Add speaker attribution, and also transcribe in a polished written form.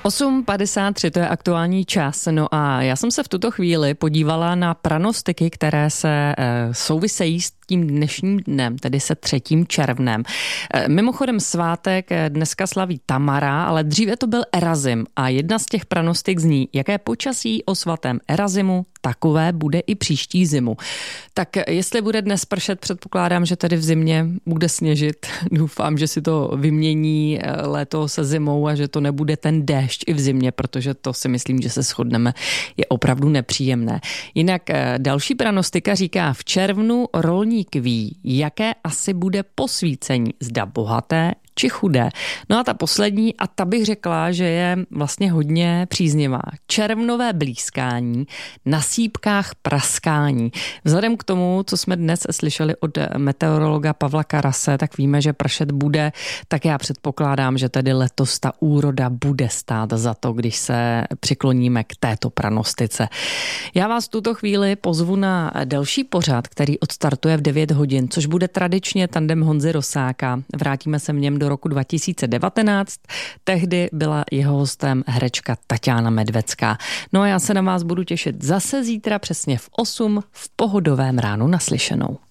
Speaker 1: 8:53, to je aktuální čas. No a já jsem se v tuto chvíli podívala na pranostiky, které se souvisejí s tím dnešním dnem, tedy se 3. červnem. Mimochodem svátek dneska slaví Tamara, ale dříve to byl Erazim a jedna z těch pranostik zní, jaké počasí o svatém Erazimu, takové bude i příští zimu. Tak jestli bude dnes pršet, předpokládám, že tedy v zimě bude sněžit. Doufám, že si to vymění léto se zimou a že to nebude ten déšť i v zimě, protože to si myslím, že se shodneme, je opravdu nepříjemné. Jinak další pranostika říká, v červnu rolník ví, jaké asi bude posvícení, zda bohaté či chudé. No a ta poslední, a ta bych řekla, že je vlastně hodně příznivá. Červnové blízkání, na sýpkách praskání. Vzhledem k tomu, co jsme dnes slyšeli od meteorologa Pavla Karase, tak víme, že pršet bude, tak já předpokládám, že tedy letos ta úroda bude stát za to, když se přikloníme k této pranostice. Já vás v tuto chvíli pozvu na další pořad, který odstartuje v 9 hodin, což bude tradičně tandem Honzy Rosáka. Vrátíme se v něm do roku 2019. Tehdy byla jeho hostem herečka Taťána Medvecká. No a já se na vás budu těšit zase zítra přesně v 8 v pohodovém ránu naslyšenou.